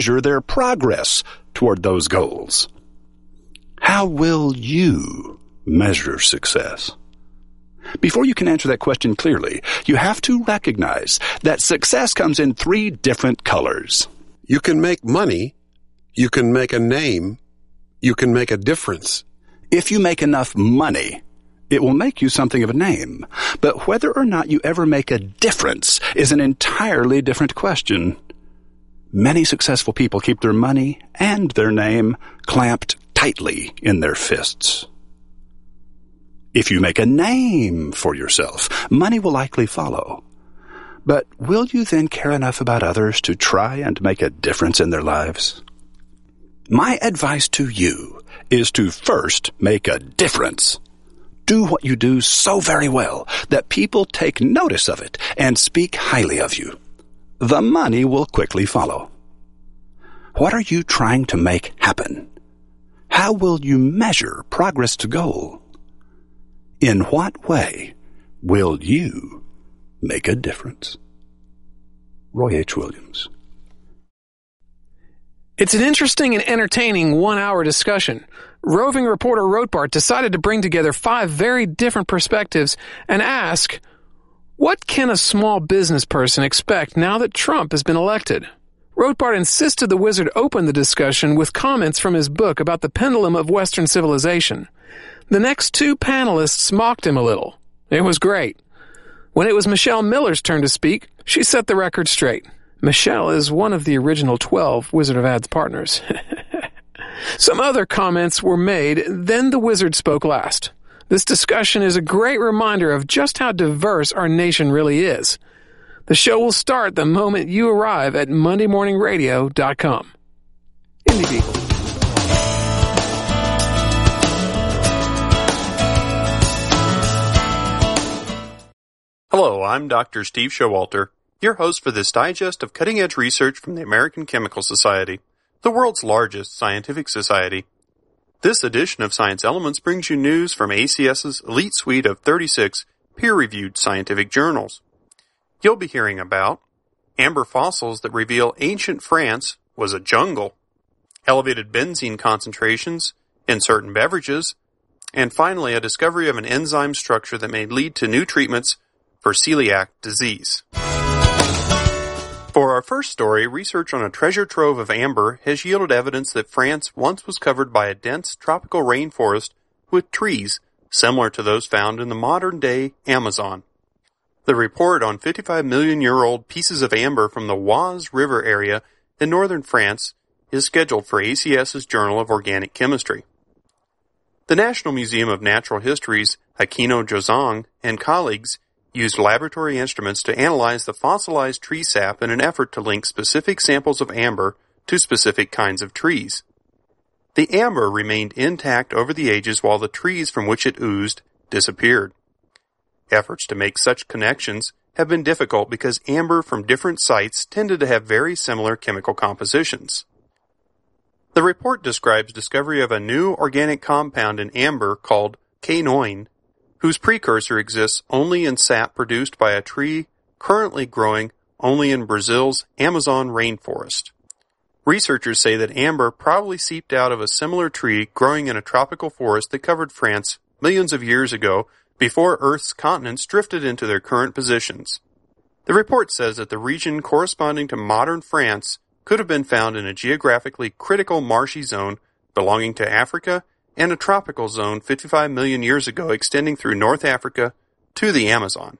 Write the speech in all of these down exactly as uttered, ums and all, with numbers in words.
measure their progress toward those goals? How will you measure success? Before you can answer that question clearly, you have to recognize that success comes in three different colors. You can make money, you can make a name, you can make a difference. If you make enough money, it will make you something of a name. But whether or not you ever make a difference is an entirely different question. Many successful people keep their money and their name clamped tightly in their fists. If you make a name for yourself, money will likely follow. But will you then care enough about others to try and make a difference in their lives? My advice to you is to first make a difference. Do what you do so very well that people take notice of it and speak highly of you. The money will quickly follow. What are you trying to make happen? How will you measure progress to goal? In what way will you make a difference? Roy H. Williams. It's an interesting and entertaining one-hour discussion. Roving reporter Rothbart decided to bring together five very different perspectives and ask, what can a small business person expect now that Trump has been elected? Rothbart insisted the wizard open the discussion with comments from his book about the pendulum of Western civilization. The next two panelists mocked him a little. It was great. When it was Michelle Miller's turn to speak, she set the record straight. Michelle is one of the original twelve Wizard of Ads partners. Some other comments were made, then the wizard spoke last. This discussion is a great reminder of just how diverse our nation really is. The show will start the moment you arrive at monday morning radio dot com. Indie people. Hello, I'm Doctor Steve Showalter, your host for this digest of cutting-edge research from the American Chemical Society, the world's largest scientific society. This edition of Science Elements brings you news from A C S's elite suite of thirty-six peer-reviewed scientific journals. You'll be hearing about amber fossils that reveal ancient France was a jungle, elevated benzene concentrations in certain beverages, and finally a discovery of an enzyme structure that may lead to new treatments for celiac disease. For our first story, research on a treasure trove of amber has yielded evidence that France once was covered by a dense tropical rainforest with trees similar to those found in the modern-day Amazon. The report on fifty-five million year old pieces of amber from the Oise River area in northern France is scheduled for A C S's Journal of Organic Chemistry. The National Museum of Natural History's Aquino Jozang and colleagues used laboratory instruments to analyze the fossilized tree sap in an effort to link specific samples of amber to specific kinds of trees. The amber remained intact over the ages while the trees from which it oozed disappeared. Efforts to make such connections have been difficult because amber from different sites tended to have very similar chemical compositions. The report describes discovery of a new organic compound in amber called quinoin, whose precursor exists only in sap produced by a tree currently growing only in Brazil's Amazon rainforest. Researchers say that amber probably seeped out of a similar tree growing in a tropical forest that covered France millions of years ago before Earth's continents drifted into their current positions. The report says that the region corresponding to modern France could have been found in a geographically critical marshy zone belonging to Africa and a tropical zone fifty-five million years ago extending through North Africa to the Amazon.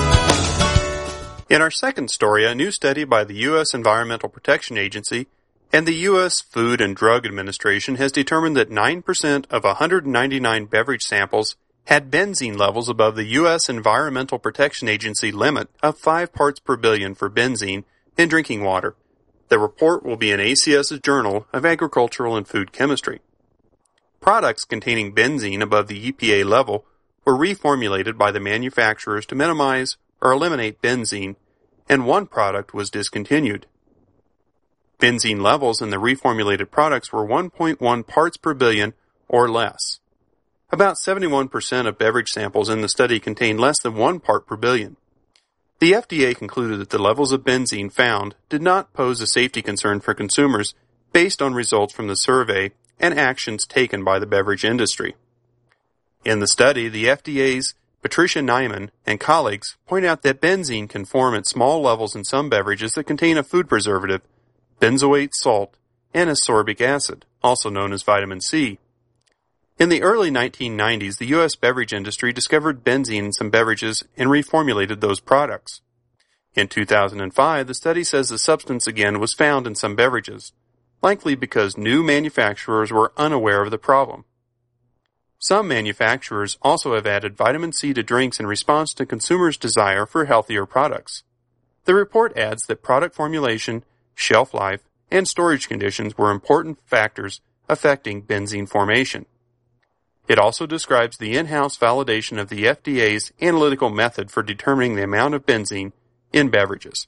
In our second story, a new study by the U S Environmental Protection Agency and the U S Food and Drug Administration has determined that nine percent of one hundred ninety-nine beverage samples had benzene levels above the U S Environmental Protection Agency limit of five parts per billion for benzene in drinking water. The report will be in A C S's Journal of Agricultural and Food Chemistry. Products containing benzene above the E P A level were reformulated by the manufacturers to minimize or eliminate benzene, and one product was discontinued. Benzene levels in the reformulated products were one point one parts per billion or less. About seventy-one percent of beverage samples in the study contained less than one part per billion. The F D A concluded that the levels of benzene found did not pose a safety concern for consumers based on results from the survey and actions taken by the beverage industry. In the study, the F D A's Patricia Nyman and colleagues point out that benzene can form at small levels in some beverages that contain a food preservative, benzoate salt, and ascorbic acid, also known as vitamin C. In the early nineteen nineties, the U S beverage industry discovered benzene in some beverages and reformulated those products. In two thousand five, the study says the substance again was found in some beverages, likely because new manufacturers were unaware of the problem. Some manufacturers also have added vitamin C to drinks in response to consumers' desire for healthier products. The report adds that product formulation, shelf life, and storage conditions were important factors affecting benzene formation. It also describes the in-house validation of the F D A's analytical method for determining the amount of benzene in beverages.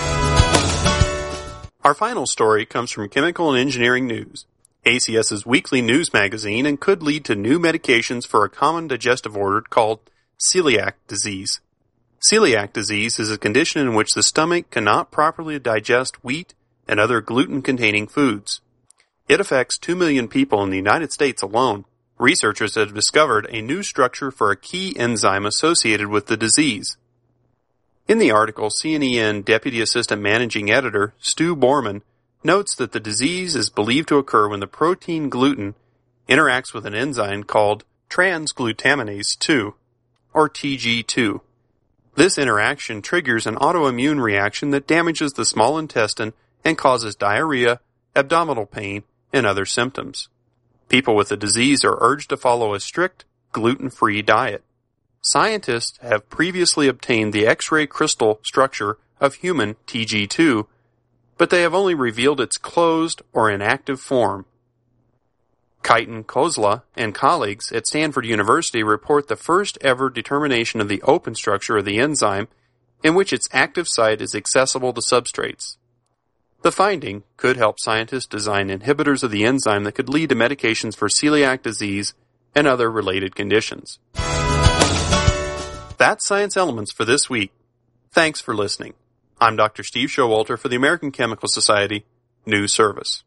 Our final story comes from Chemical and Engineering News, ACS's weekly news magazine, and could lead to new medications for a common digestive order called celiac disease. Celiac disease is a condition in which the stomach cannot properly digest wheat and other gluten-containing foods. It affects two million people in the United States alone. Researchers have discovered a new structure for a key enzyme associated with the disease. In the article, C N E N Deputy Assistant Managing Editor Stu Borman notes that the disease is believed to occur when the protein gluten interacts with an enzyme called transglutaminase two, or T G two. This interaction triggers an autoimmune reaction that damages the small intestine and causes diarrhea, abdominal pain, and other symptoms. People with the disease are urged to follow a strict, gluten-free diet. Scientists have previously obtained the X-ray crystal structure of human T G two, but they have only revealed its closed or inactive form. Kaitan Khosla and colleagues at Stanford University report the first ever determination of the open structure of the enzyme in which its active site is accessible to substrates. The finding could help scientists design inhibitors of the enzyme that could lead to medications for celiac disease and other related conditions. That's Science Elements for this week. Thanks for listening. I'm Doctor Steve Showalter for the American Chemical Society News Service.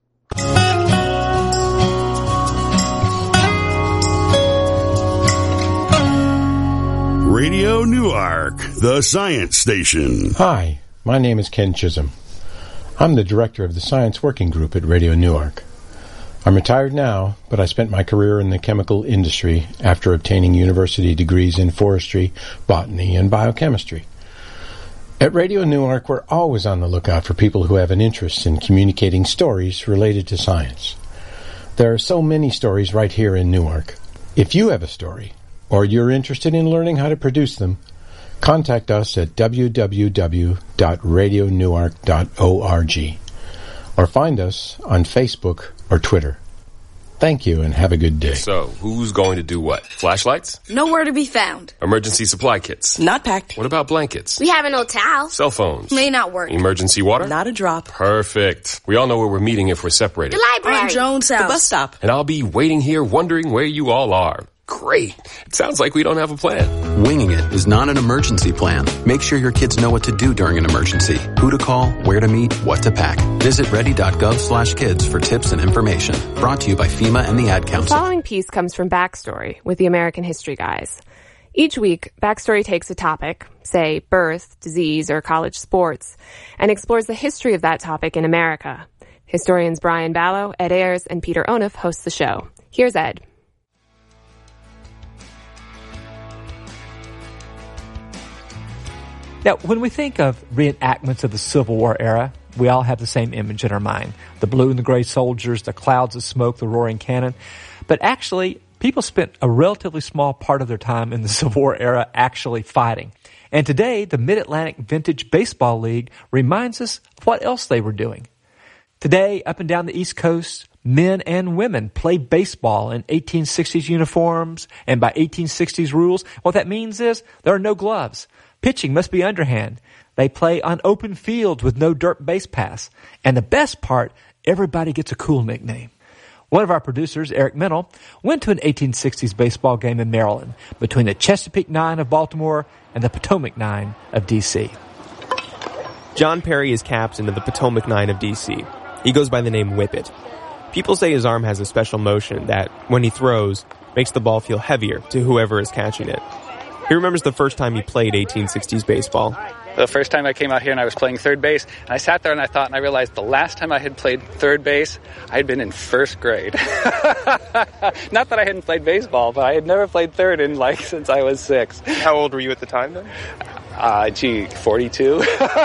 Radio Newark, the science station. Hi, my name is Ken Chisholm. I'm the director of the Science Working Group at Radio Newark. I'm retired now, but I spent my career in the chemical industry after obtaining university degrees in forestry, botany, and biochemistry. At Radio Newark, we're always on the lookout for people who have an interest in communicating stories related to science. There are so many stories right here in Newark. If you have a story, or you're interested in learning how to produce them, contact us at w w w dot radio newark dot org or find us on Facebook or Twitter. Thank you and have a good day. So, who's going to do what? Flashlights? Nowhere to be found. Emergency supply kits? Not packed. What about blankets? We have an old towel. Cell phones? May not work. Emergency water? Not a drop. Perfect. We all know where we're meeting if we're separated. The library. On Jones' house. The bus stop. And I'll be waiting here wondering where you all are. Great. It sounds like we don't have a plan. Winging it is not an emergency plan. Make sure your kids know what to do during an emergency, who to call, where to meet, what to pack. Visit ready.gov slash kids for tips and information. Brought to you by FEMA and the Ad Council. The following piece comes from Backstory with the American History Guys. Each week, Backstory takes a topic, say birth, disease, or college sports, and explores the history of that topic in America. Historians Brian Ballow, Ed Ayers, and Peter Onuf host the show. Here's Ed. Now, when we think of reenactments of the Civil War era, we all have the same image in our mind. The blue and the gray soldiers, the clouds of smoke, the roaring cannon. But actually, people spent a relatively small part of their time in the Civil War era actually fighting. And today, the Mid-Atlantic Vintage Baseball League reminds us of what else they were doing. Today, up and down the East Coast, men and women play baseball in eighteen sixties uniforms and by eighteen sixties rules. What that means is there are no gloves. Pitching must be underhand. They play on open fields with no dirt base paths. And the best part, everybody gets a cool nickname. One of our producers, Eric Mennel, went to an eighteen sixties baseball game in Maryland between the Chesapeake Nine of Baltimore and the Potomac Nine of D C John Perry is captain of the Potomac Nine of D C. He goes by the name Whippet. People say his arm has a special motion that, when he throws, makes the ball feel heavier to whoever is catching it. He remembers the first time he played eighteen sixties baseball. The first time I came out here and I was playing third base, and I sat there and I thought, and I realized the last time I had played third base, I had been in first grade. Not that I hadn't played baseball, but I had never played third in, like, since I was six. How old were you at the time, then? Uh, gee, forty-two.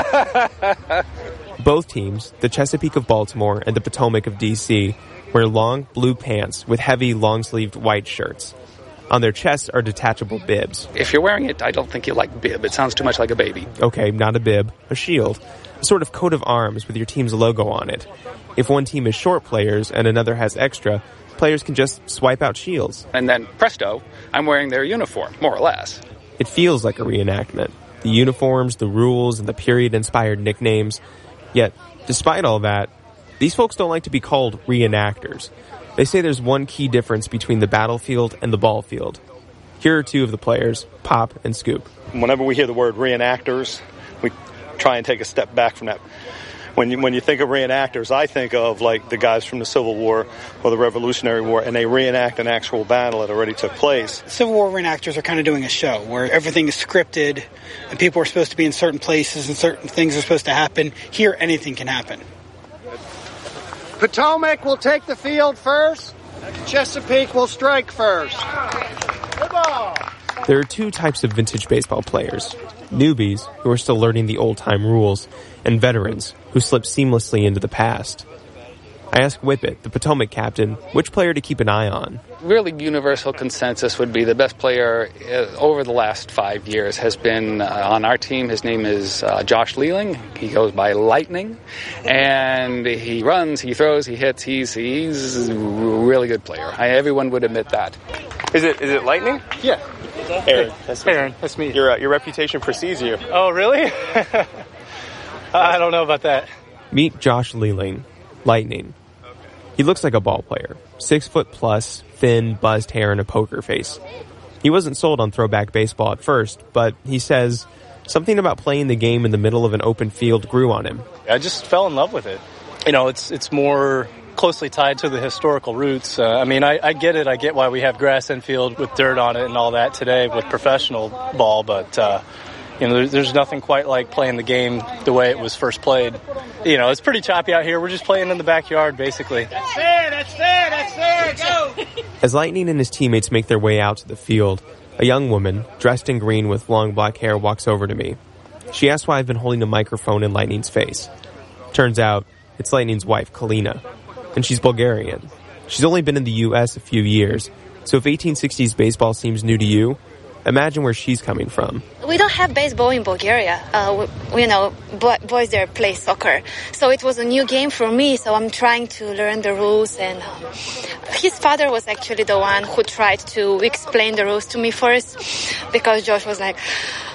Both teams, the Chesapeake of Baltimore and the Potomac of D C, wear long blue pants with heavy, long-sleeved white shirts. On their chests are detachable bibs. If you're wearing it, I don't think you like bib. It sounds too much like a baby. Okay, not a bib, a shield. A sort of coat of arms with your team's logo on it. If one team is short players and another has extra, players can just swipe out shields. And then, presto, I'm wearing their uniform, more or less. It feels like a reenactment. The uniforms, the rules, and the period-inspired nicknames. Yet, despite all that, these folks don't like to be called reenactors. They say there's one key difference between the battlefield and the ball field. Here are two of the players, Pop and Scoop. Whenever we hear the word reenactors, we try and take a step back from that. When you, when you think of reenactors, I think of like the guys from the Civil War or the Revolutionary War, and they reenact an actual battle that already took place. Civil War reenactors are kind of doing a show where everything is scripted and people are supposed to be in certain places and certain things are supposed to happen. Here, anything can happen. Potomac will take the field first. Chesapeake will strike first. There are two types of vintage baseball players. Newbies, who are still learning the old-time rules, and veterans, who slip seamlessly into the past. I asked Whippet, the Potomac captain, which player to keep an eye on. Really, universal consensus would be the best player uh, over the last five years has been uh, on our team. His name is uh, Josh Leland. He goes by Lightning, and he runs, he throws, he hits. He's he's a really good player. I, everyone would admit that. Is it is it Lightning? Yeah. Aaron, that's hey, Aaron, that's me. Your uh, your reputation precedes you. Oh, really? I don't know about that. Meet Josh Leland, Lightning. He looks like a ball player. Six foot plus, thin, buzzed hair, and a poker face. He wasn't sold on throwback baseball at first, but he says something about playing the game in the middle of an open field grew on him. I just fell in love with it. You know, it's it's more closely tied to the historical roots. Uh, I mean, I, I get it. I get why we have grass infield with dirt on it and all that today with professional ball, but uh, you know, there's, there's nothing quite like playing the game the way it was first played. You know, it's pretty choppy out here. We're just playing in the backyard, basically. That's fair, that's fair, that's fair, go! As Lightning and his teammates make their way out to the field, a young woman, dressed in green with long black hair, walks over to me. She asks why I've been holding a microphone in Lightning's face. Turns out, it's Lightning's wife, Kalina, and she's Bulgarian. She's only been in the U S a few years, so if eighteen sixties baseball seems new to you, imagine where she's coming from. We don't have baseball in Bulgaria. Uh, we, you know, boys there play soccer. So it was a new game for me, so I'm trying to learn the rules. And um, his father was actually the one who tried to explain the rules to me first, because Josh was like,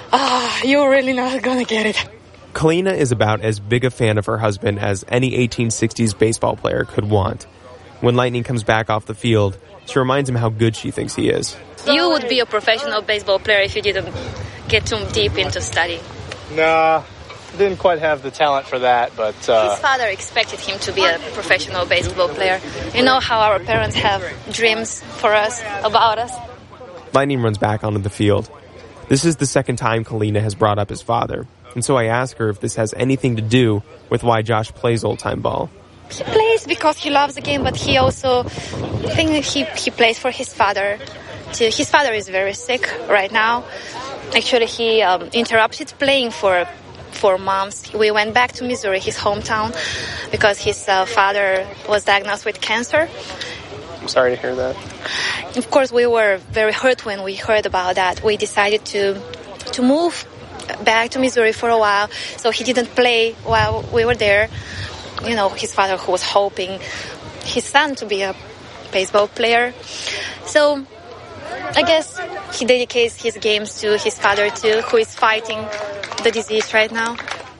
oh, you're really not going to get it. Kalina is about as big a fan of her husband as any eighteen sixties baseball player could want. When Lightning comes back off the field, she reminds him how good she thinks he is. You would be a professional baseball player if you didn't get too deep into study. Nah, didn't quite have the talent for that, but... Uh... His father expected him to be a professional baseball player. You know how our parents have dreams for us, about us? Lightning runs back onto the field. This is the second time Kalina has brought up his father, and so I ask her if this has anything to do with why Josh plays old-time ball. He plays because he loves the game, but he also I think he he plays for his father. His father is very sick right now. Actually, he um, interrupted playing for four months. We went back to Missouri, his hometown, because his uh, father was diagnosed with cancer. I'm sorry to hear that. Of course, we were very hurt when we heard about that. We decided to to move back to Missouri for a while, so he didn't play while we were there. You know, his father who was hoping his son to be a baseball player. So I guess he dedicates his games to his father too, who is fighting the disease right now.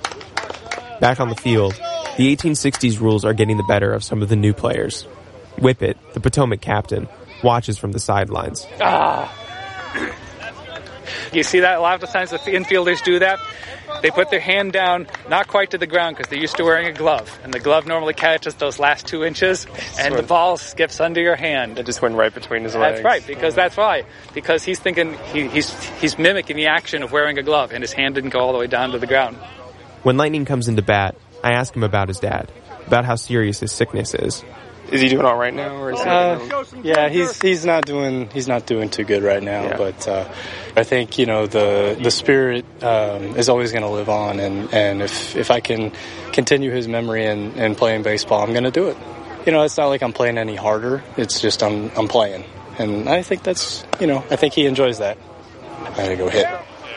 Back on the field, the eighteen sixties rules are getting the better of some of the new players. Whippet, the Potomac captain, watches from the sidelines. Ah. You see that a lot of the times the infielders do that. They put their hand down, not quite to the ground because they're used to wearing a glove. And the glove normally catches those last two inches, and the ball skips under your hand. It just went right between his legs. That's right, because that's why. Because he's thinking, he, he's, he's mimicking the action of wearing a glove, and his hand didn't go all the way down to the ground. When Lightning comes into bat, I ask him about his dad, about how serious his sickness is. Is he doing all right now, or is he? Uh, yeah, he's he's not doing he's not doing too good right now. Yeah. But uh, I think you know the the spirit um, is always going to live on, and, and if if I can continue his memory and, and playing baseball, I'm going to do it. You know, it's not like I'm playing any harder. It's just I'm I'm playing, and I think that's you know I think he enjoys that. I gotta go hit.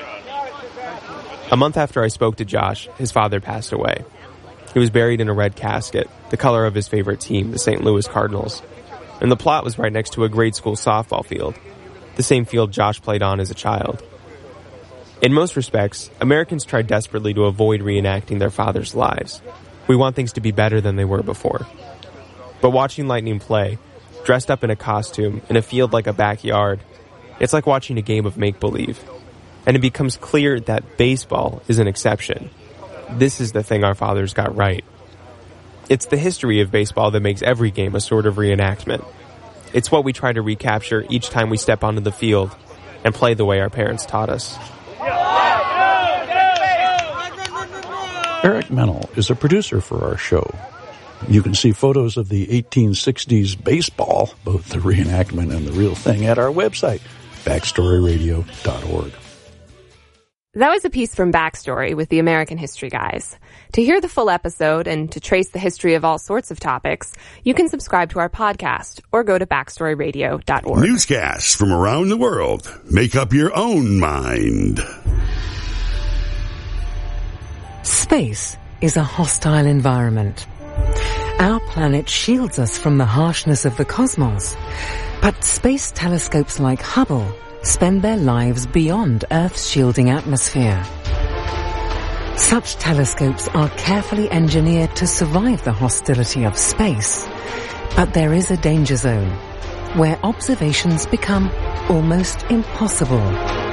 A month after I spoke to Josh, his father passed away. He was buried in a red casket, the color of his favorite team, the Saint Louis Cardinals. And the plot was right next to a grade school softball field, the same field Josh played on as a child. In most respects, Americans try desperately to avoid reenacting their fathers' lives. We want things to be better than they were before. But watching Lightning play, dressed up in a costume, in a field like a backyard, it's like watching a game of make-believe. And it becomes clear that baseball is an exception. This is the thing our fathers got right. It's the history of baseball that makes every game a sort of reenactment. It's what we try to recapture each time we step onto the field and play the way our parents taught us. Eric Mennel is a producer for our show. You can see photos of the eighteen sixties baseball, both the reenactment and the real thing, at our website, backstory radio dot org. That was a piece from Backstory with the American History Guys. To hear the full episode and to trace the history of all sorts of topics, you can subscribe to our podcast or go to backstory radio dot org. Newscasts from around the world. Make up your own mind. Space is a hostile environment. Our planet shields us from the harshness of the cosmos, but space telescopes like Hubble spend their lives beyond Earth's shielding atmosphere. Such telescopes are carefully engineered to survive the hostility of space, but there is a danger zone where observations become almost impossible.